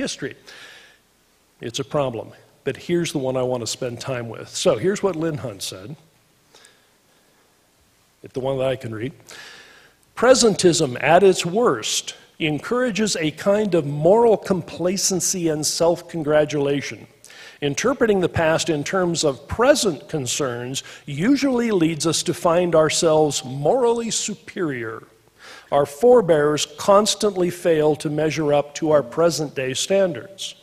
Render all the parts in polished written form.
history. It's a problem. But here's the one I want to spend time with. So here's what Lynn Hunt said, the one that I can read. Presentism at its worst encourages a kind of moral complacency and self-congratulation. Interpreting the past in terms of present concerns usually leads us to find ourselves morally superior. Our forebears constantly fail to measure up to our present-day standards.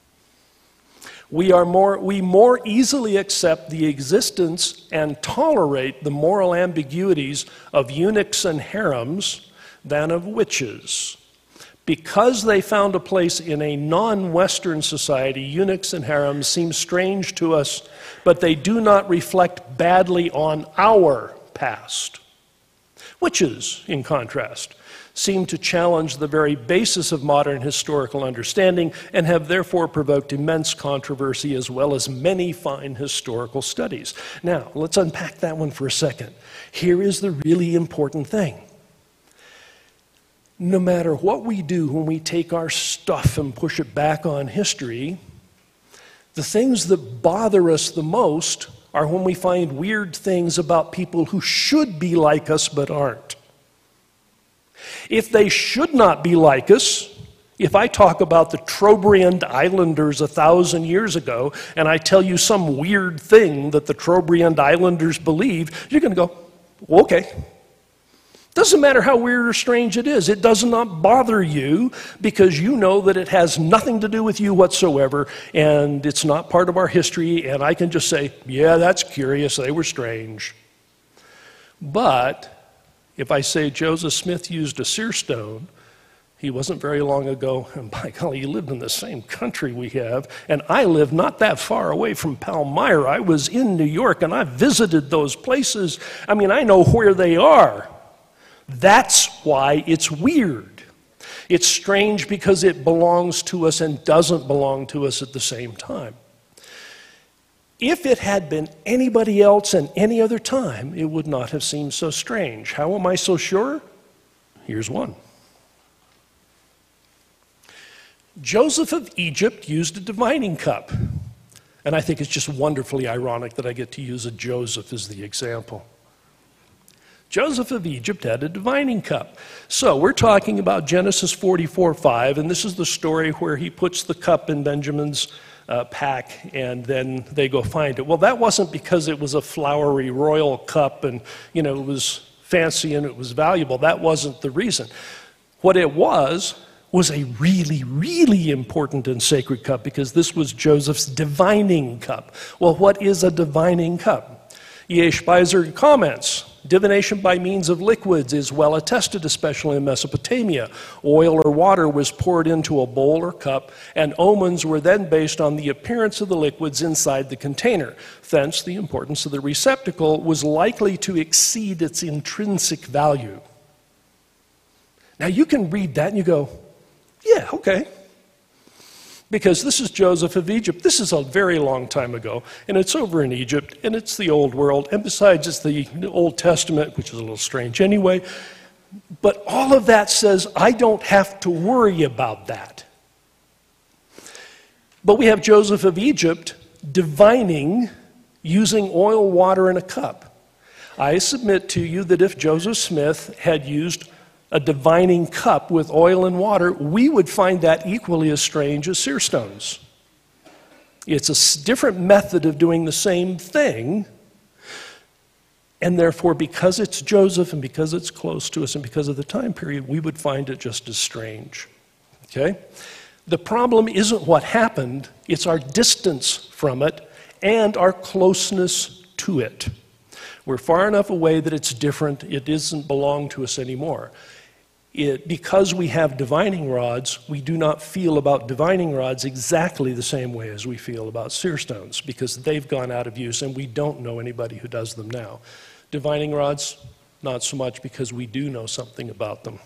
We more easily accept the existence and tolerate the moral ambiguities of eunuchs and harems than of witches. Because they found a place in a non-Western society, eunuchs and harems seem strange to us, but they do not reflect badly on our past. Witches, in contrast, seem to challenge the very basis of modern historical understanding and have therefore provoked immense controversy as well as many fine historical studies. Now, let's unpack that one for a second. Here is the really important thing. No matter what we do when we take our stuff and push it back on history, the things that bother us the most are when we find weird things about people who should be like us but aren't. If they should not be like us, if I talk about the Trobriand Islanders 1,000 years ago and I tell you some weird thing that the Trobriand Islanders believe, you're going to go, well, okay. Doesn't matter how weird or strange it is. It does not bother you because you know that it has nothing to do with you whatsoever and it's not part of our history, and I can just say, yeah, that's curious, they were strange. But if I say Joseph Smith used a seer stone, he wasn't very long ago, and by golly, he lived in the same country we have, and I live not that far away from Palmyra. I was in New York, and I visited those places. I mean, I know where they are. That's why it's weird. It's strange because it belongs to us and doesn't belong to us at the same time. If it had been anybody else and any other time, it would not have seemed so strange. How am I so sure? Here's one. Joseph of Egypt used a divining cup. And I think it's just wonderfully ironic that I get to use a Joseph as the example. Joseph of Egypt had a divining cup. So we're talking about Genesis 44:5, and this is the story where he puts the cup in Benjamin's pack, and then they go find it. Well, that wasn't because it was a flowery royal cup and, you know, it was fancy and it was valuable. That wasn't the reason. What it was a really, really important and sacred cup because this was Joseph's divining cup. Well, what is a divining cup? E.A. Speiser comments, divination by means of liquids is well attested, especially in Mesopotamia. Oil or water was poured into a bowl or cup, and omens were then based on the appearance of the liquids inside the container. Thence, the importance of the receptacle was likely to exceed its intrinsic value. Now, you can read that and you go, yeah, okay. Because this is Joseph of Egypt. This is a very long time ago, and it's over in Egypt, and it's the old world, and besides, it's the Old Testament, which is a little strange anyway. But all of that says I don't have to worry about that. But we have Joseph of Egypt divining using oil, water, and a cup. I submit to you that if Joseph Smith had used a divining cup with oil and water, we would find that equally as strange as seer stones. It's a different method of doing the same thing, and therefore, because it's Joseph and because it's close to us and because of the time period, we would find it just as strange. Okay? The problem isn't what happened, it's our distance from it and our closeness to it. We're far enough away that it's different, it doesn't belong to us anymore. Because we have divining rods, we do not feel about divining rods exactly the same way as we feel about seer stones, because they've gone out of use and we don't know anybody who does them now. Divining rods, not so much, because we do know something about them.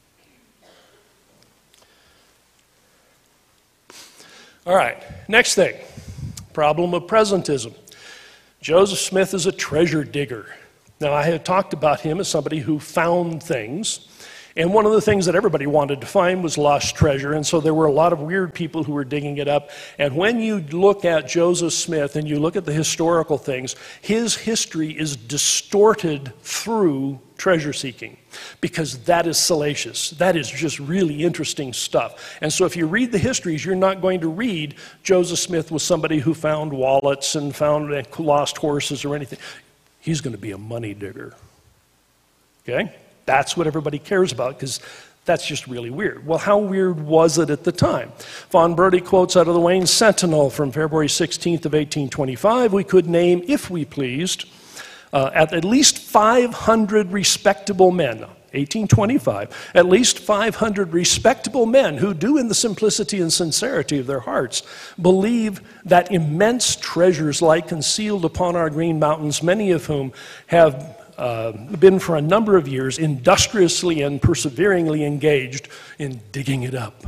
All right, next thing, problem of presentism. Joseph Smith is a treasure digger. Now, I have talked about him as somebody who found things. And one of the things that everybody wanted to find was lost treasure, and so there were a lot of weird people who were digging it up. And when you look at Joseph Smith and you look at the historical things, his history is distorted through treasure seeking, because that is salacious. That is just really interesting stuff. And so if you read the histories, you're not going to read Joseph Smith was somebody who found wallets and found lost horses or anything. He's going to be a money digger. Okay? That's what everybody cares about, because that's just really weird. Well, how weird was it at the time? Von Brody quotes out of the Wayne Sentinel from February 16th of 1825, we could name, if we pleased, at least 500 respectable men, 1825, at least 500 respectable men who do in the simplicity and sincerity of their hearts believe that immense treasures lie concealed upon our green mountains, many of whom have been for a number of years industriously and perseveringly engaged in digging it up.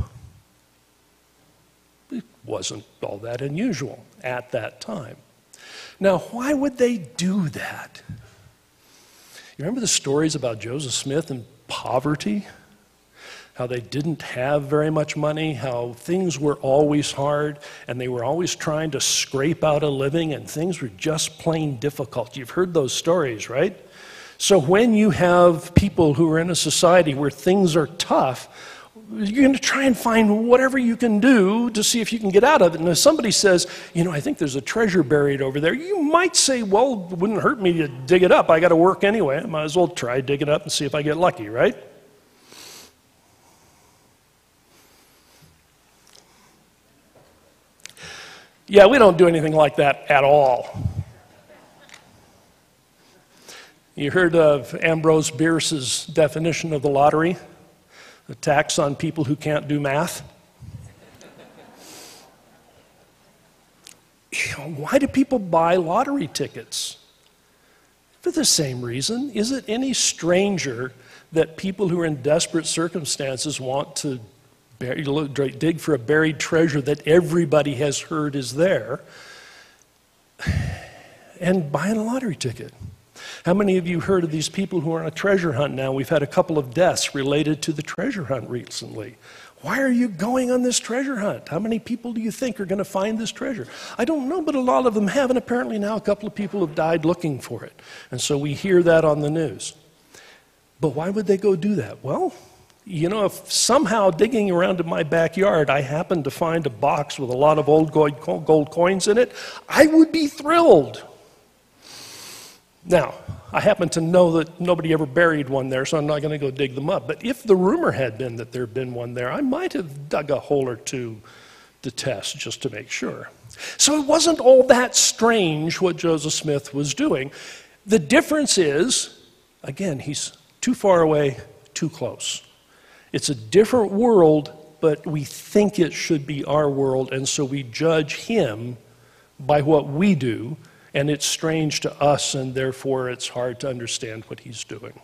It wasn't all that unusual at that time. Now, why would they do that? You remember the stories about Joseph Smith and poverty? How they didn't have very much money, how things were always hard, and they were always trying to scrape out a living, and things were just plain difficult. You've heard those stories, right? So when you have people who are in a society where things are tough, you're going to try and find whatever you can do to see if you can get out of it. And if somebody says, you know, I think there's a treasure buried over there, you might say, well, it wouldn't hurt me to dig it up. I got to work anyway. I might as well try dig it up and see if I get lucky, right? Yeah, we don't do anything like that at all. You heard of Ambrose Bierce's definition of the lottery? A tax on people who can't do math. Why do people buy lottery tickets? For the same reason. Is it any stranger that people who are in desperate circumstances want to dig for a buried treasure that everybody has heard is there and buying a lottery ticket? How many of you heard of these people who are on a treasure hunt now? We've had a couple of deaths related to the treasure hunt recently. Why are you going on this treasure hunt? How many people do you think are going to find this treasure? I don't know, but a lot of them have, and apparently now a couple of people have died looking for it. And so we hear that on the news. But why would they go do that? Well, you know, if somehow digging around in my backyard I happen to find a box with a lot of old gold coins in it, I would be thrilled. Now, I happen to know that nobody ever buried one there, so I'm not going to go dig them up. But if the rumor had been that there had been one there, I might have dug a hole or two to test just to make sure. So it wasn't all that strange what Joseph Smith was doing. The difference is, again, he's too far away, too close. It's a different world, but we think it should be our world, and so we judge him by what we do. And it's strange to us, and therefore it's hard to understand what he's doing.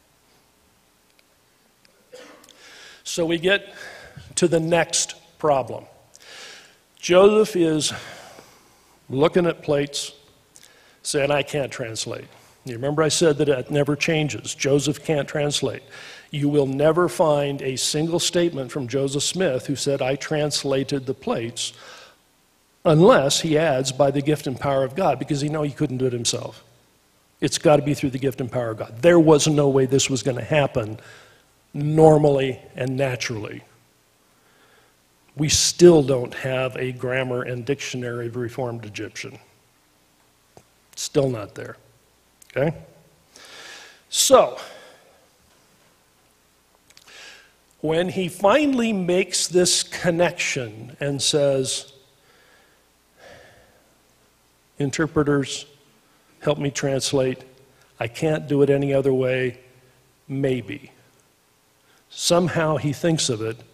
So we get to the next problem. Joseph is looking at plates, saying, I can't translate. You remember I said that it never changes. Joseph can't translate. You will never find a single statement from Joseph Smith who said, I translated the plates, unless he adds by the gift and power of God, because he knows he couldn't do it himself. It's got to be through the gift and power of God. There was no way this was going to happen normally and naturally. We still don't have a grammar and dictionary of Reformed Egyptian. Still not there. Okay? So, when he finally makes this connection and says, interpreters, help me translate. I can't do it any other way. Maybe. Somehow he thinks of it,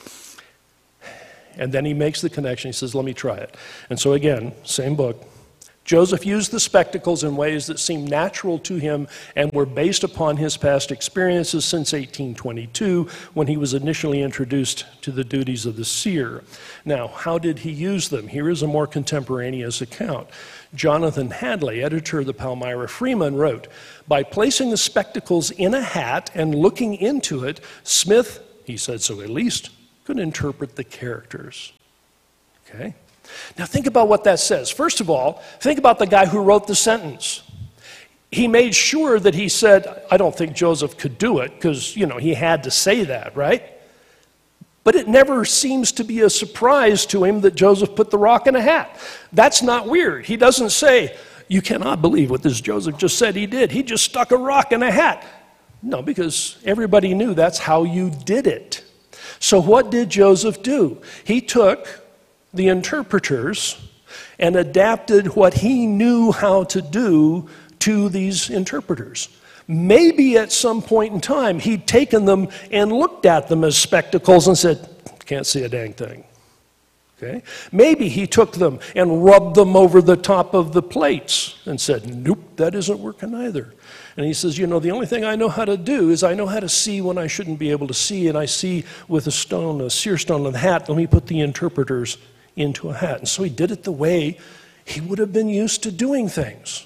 and then he makes the connection. He says, let me try it. And so again, same book, Joseph used the spectacles in ways that seemed natural to him and were based upon his past experiences since 1822, when he was initially introduced to the duties of the seer. Now, how did he use them? Here is a more contemporaneous account. Jonathan Hadley, editor of the Palmyra Freeman, wrote, "By placing the spectacles in a hat and looking into it, Smith, he said so at least, could interpret the characters." Okay? Now think about what that says. First of all, think about the guy who wrote the sentence. He made sure that he said, I don't think Joseph could do it, because, he had to say that, right? But it never seems to be a surprise to him that Joseph put the rock in a hat. That's not weird. He doesn't say, you cannot believe what this Joseph just said he did. He just stuck a rock in a hat. No, because everybody knew that's how you did it. So what did Joseph do? He took the interpreters and adapted what he knew how to do to these interpreters. Maybe at some point in time he'd taken them and looked at them as spectacles and said, can't see a dang thing. Okay? Maybe he took them and rubbed them over the top of the plates and said, nope, that isn't working either. And he says, the only thing I know how to do is I know how to see when I shouldn't be able to see, and I see with a stone, a seer stone in the hat. Let me put the interpreters into a hat. And so he did it the way he would have been used to doing things.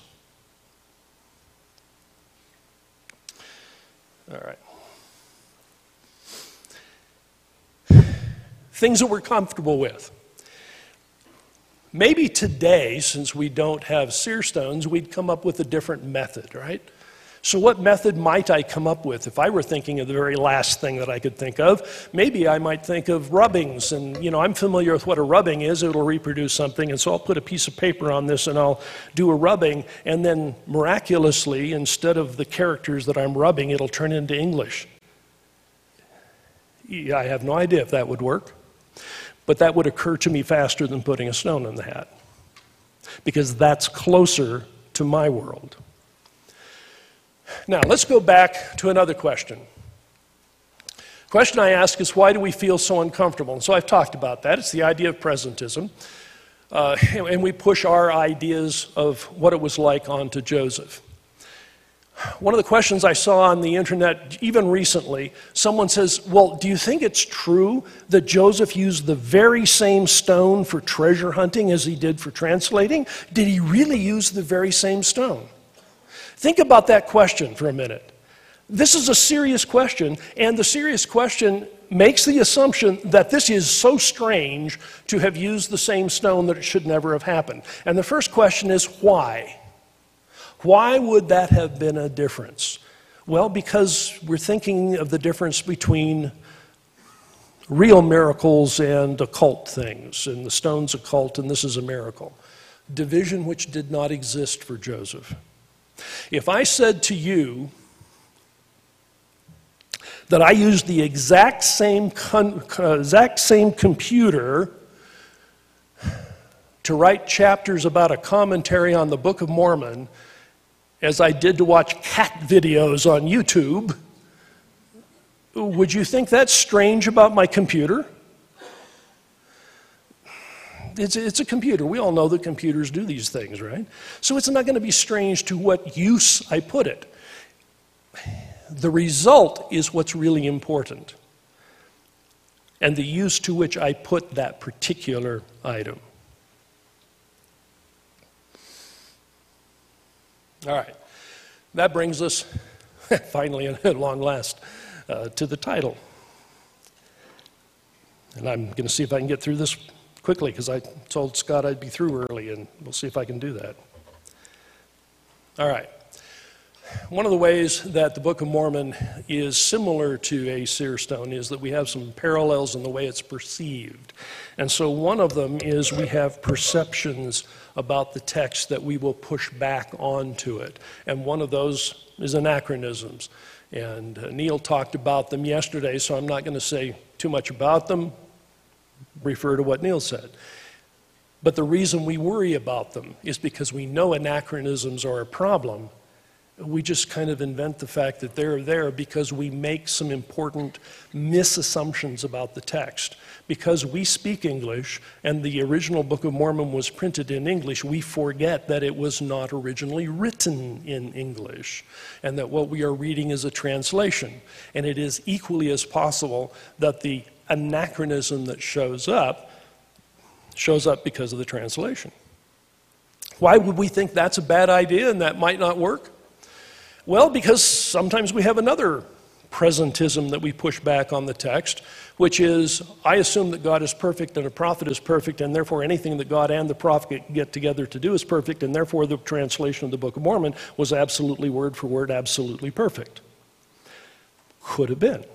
All right. Things that we're comfortable with. Maybe today, since we don't have seer stones, we'd come up with a different method, right? So what method might I come up with? If I were thinking of the very last thing that I could think of, maybe I might think of rubbings. And, I'm familiar with what a rubbing is. It'll reproduce something. And so I'll put a piece of paper on this and I'll do a rubbing. And then miraculously, instead of the characters that I'm rubbing, it'll turn into English. I have no idea if that would work. But that would occur to me faster than putting a stone in the hat, because that's closer to my world. Now, let's go back to another question. The question I ask is, why do we feel so uncomfortable? And so I've talked about that. It's the idea of presentism. And we push our ideas of what it was like onto Joseph. One of the questions I saw on the internet, even recently, someone says, well, do you think it's true that Joseph used the very same stone for treasure hunting as he did for translating? Did he really use the very same stone? Think about that question for a minute. This is a serious question, and the serious question makes the assumption that this is so strange to have used the same stone that it should never have happened. And the first question is, why? Why would that have been a difference? Well, because we're thinking of the difference between real miracles and occult things, and the stone's occult and this is a miracle. Division which did not exist for Joseph. If I said to you that I used the exact same computer to write chapters about a commentary on the Book of Mormon as I did to watch cat videos on YouTube, would you think that's strange about my computer? It's a computer. We all know that computers do these things, right? So it's not going to be strange to what use I put it. The result is what's really important, and the use to which I put that particular item. All right, that brings us, finally at long last, to the title. And I'm going to see if I can get through this quickly, because I told Scott I'd be through early, and we'll see if I can do that. All right. One of the ways that the Book of Mormon is similar to a seer stone is that we have some parallels in the way it's perceived. And so one of them is we have perceptions about the text that we will push back onto it. And one of those is anachronisms. And Neil talked about them yesterday, so I'm not going to say too much about them. Refer to what Neil said. But the reason we worry about them is because we know anachronisms are a problem, We just kind of invent the fact that they're there because we make some important misassumptions about the text. Because we speak English and the original Book of Mormon was printed in English, we forget that it was not originally written in English and that what we are reading is a translation. And it is equally as possible that the anachronism that shows up because of the translation. Why would we think that's a bad idea and that might not work? Well, because sometimes we have another presentism that we push back on the text, which is, I assume that God is perfect and a prophet is perfect, and therefore anything that God and the prophet get together to do is perfect, and therefore the translation of the Book of Mormon was absolutely word for word, absolutely perfect. Could have been.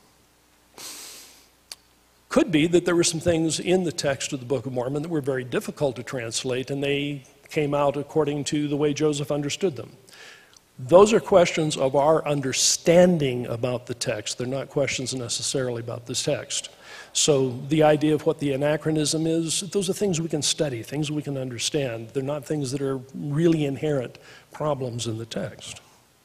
Could be that there were some things in the text of the Book of Mormon that were very difficult to translate, and they came out according to the way Joseph understood them. Those are questions of our understanding about the text. They're not questions necessarily about this text. So the idea of what the anachronism is, those are things we can study, things we can understand. They're not things that are really inherent problems in the text.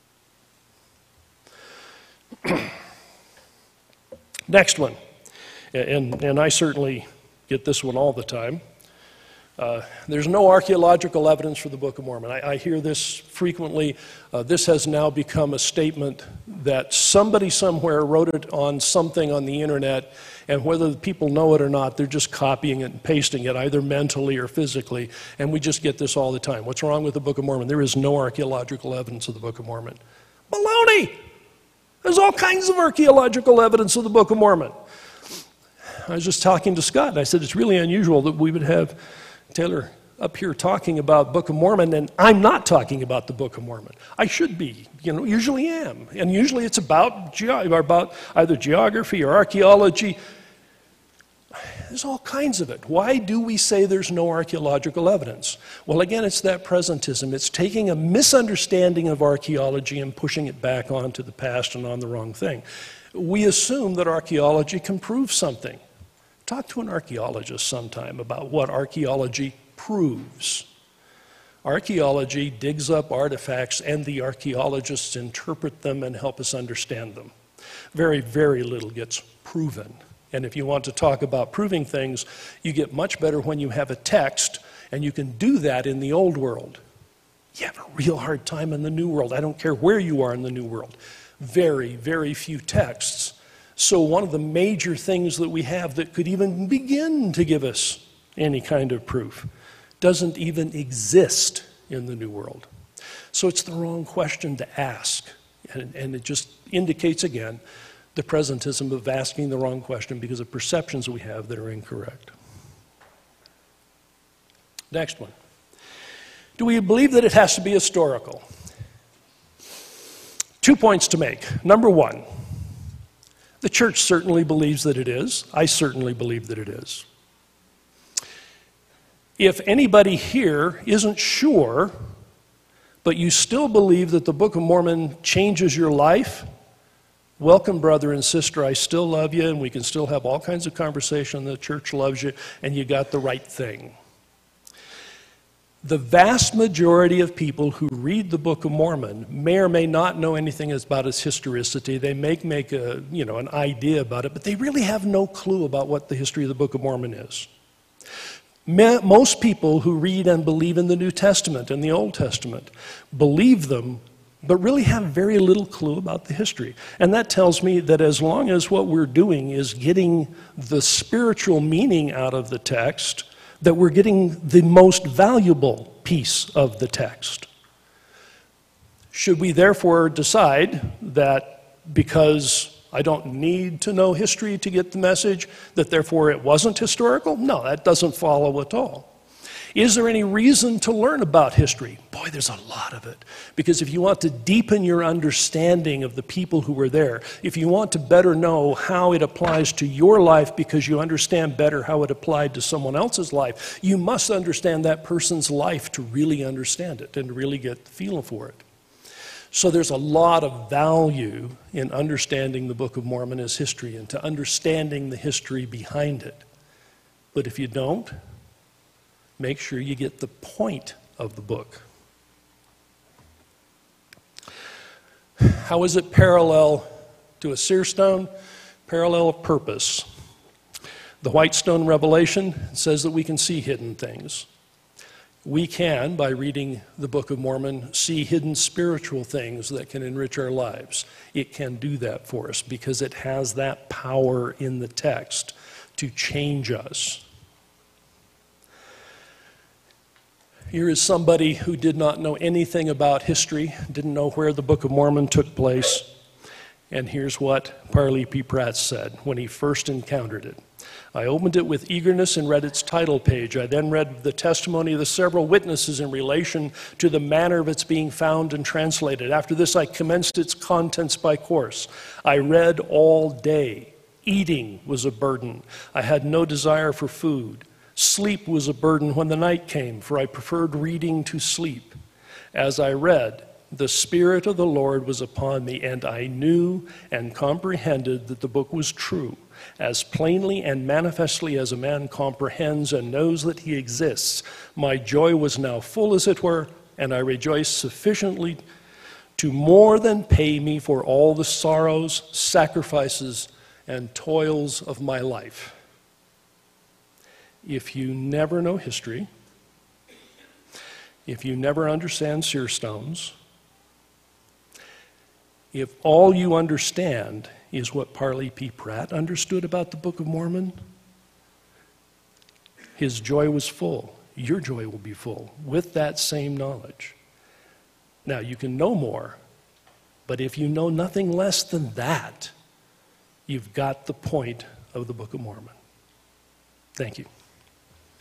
Next one, and I certainly get this one all the time. There's no archaeological evidence for the Book of Mormon. I hear this frequently. This has now become a statement that somebody somewhere wrote it on something on the internet, and whether the people know it or not, they're just copying it and pasting it, either mentally or physically, and we just get this all the time. What's wrong with the Book of Mormon? There is no archaeological evidence of the Book of Mormon. Baloney! There's all kinds of archaeological evidence of the Book of Mormon. I was just talking to Scott, and I said it's really unusual that we would have Taylor up here talking about Book of Mormon, and I'm not talking about the Book of Mormon. I should be, usually am. And usually it's about either geography or archaeology. There's all kinds of it. Why do we say there's no archaeological evidence? Well, again, it's that presentism. It's taking a misunderstanding of archaeology and pushing it back onto the past and on the wrong thing. We assume that archaeology can prove something. Talk to an archaeologist sometime about what archaeology proves. Archaeology digs up artifacts and the archaeologists interpret them and help us understand them. Very, very little gets proven. And if you want to talk about proving things, you get much better when you have a text, and you can do that in the old world. You have a real hard time in the new world. I don't care where you are in the new world. Very, very few texts. So one of the major things that we have that could even begin to give us any kind of proof doesn't even exist in the New World. So it's the wrong question to ask. And it just indicates, again, the presentism of asking the wrong question because of perceptions we have that are incorrect. Next one. Do we believe that it has to be historical? 2 points to make. Number one, the church certainly believes that it is. I certainly believe that it is. If anybody here isn't sure, but you still believe that the Book of Mormon changes your life, welcome, brother and sister. I still love you, and we can still have all kinds of conversation. The church loves you, and you got the right thing. The vast majority of people who read the Book of Mormon may or may not know anything about its historicity. They may make an idea about it, but they really have no clue about what the history of the Book of Mormon is. Most people who read and believe in the New Testament and the Old Testament believe them, but really have very little clue about the history. And that tells me that as long as what we're doing is getting the spiritual meaning out of the text, that we're getting the most valuable piece of the text. Should we therefore decide that because I don't need to know history to get the message, that therefore it wasn't historical? No, that doesn't follow at all. Is there any reason to learn about history? Boy, there's a lot of it. Because if you want to deepen your understanding of the people who were there, if you want to better know how it applies to your life because you understand better how it applied to someone else's life, you must understand that person's life to really understand it and to really get the feel for it. So there's a lot of value in understanding the Book of Mormon as history and to understanding the history behind it. But if you don't, make sure you get the point of the book. How is it parallel to a seer stone? Parallel of purpose. The white stone revelation says that we can see hidden things. We can, by reading the Book of Mormon, see hidden spiritual things that can enrich our lives. It can do that for us because it has that power in the text to change us. Here is somebody who did not know anything about history, didn't know where the Book of Mormon took place, and here's what Parley P. Pratt said when he first encountered it. I opened it with eagerness and read its title page. I then read the testimony of the several witnesses in relation to the manner of its being found and translated. After this, I commenced its contents by course. I read all day. Eating was a burden. I had no desire for food. Sleep was a burden when the night came, for I preferred reading to sleep. As I read, the Spirit of the Lord was upon me, and I knew and comprehended that the book was true, as plainly and manifestly as a man comprehends and knows that he exists. My joy was now full, as it were, and I rejoiced sufficiently to more than pay me for all the sorrows, sacrifices, and toils of my life. If you never know history, if you never understand seer stones, if all you understand is what Parley P. Pratt understood about the Book of Mormon, his joy was full. Your joy will be full with that same knowledge. Now, you can know more, but if you know nothing less than that, you've got the point of the Book of Mormon. Thank you.